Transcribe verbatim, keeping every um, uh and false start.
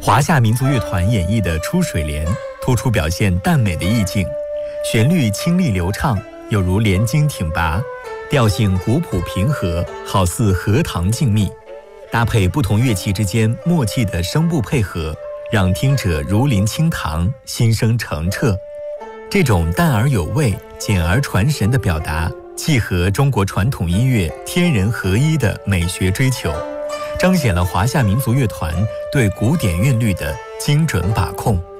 华夏民族乐团演绎的《出水莲》，突出表现淡美的意境，旋律清丽流畅，有如莲茎挺拔，调性古朴平和，好似荷塘静谧。搭配不同乐器之间默契的声部配合，让听者如临清堂，心声澄澈。这种淡而有味、简而传神的表达，契合中国传统音乐天人合一的美学追求，彰显了华夏民族乐团对古典韵律的精准把控。